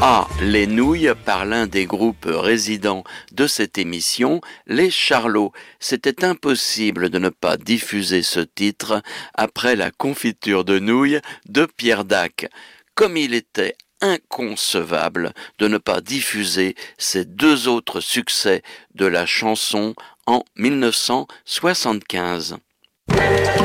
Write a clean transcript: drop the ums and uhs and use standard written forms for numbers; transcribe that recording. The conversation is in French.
Ah, les nouilles par l'un des groupes résidents de cette émission, les Charlots. C'était impossible de ne pas diffuser ce titre après la confiture de nouilles de Pierre Dac. Comme il était inconcevable de ne pas diffuser ces deux autres succès de la chanson en 1975.